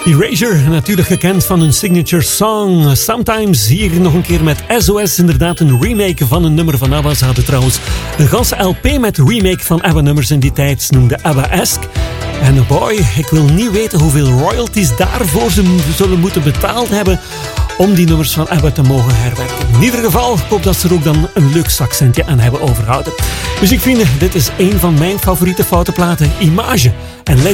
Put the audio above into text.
Erasure, natuurlijk gekend van hun signature song Sometimes. Hier nog een keer met SOS, inderdaad een remake van een nummer van ABBA. Ze hadden trouwens een ganse LP met remake van ABBA-nummers in die tijd. Ze noemde ABBA-esque. En boy, ik wil niet weten hoeveel royalties daarvoor ze zullen moeten betaald hebben om die nummers van ABBA te mogen herwerken. In ieder geval, ik hoop dat ze er ook dan een leuk zakcentje aan hebben overhouden. Muziekvrienden, dit is een van mijn favoriete foute platen, Image. En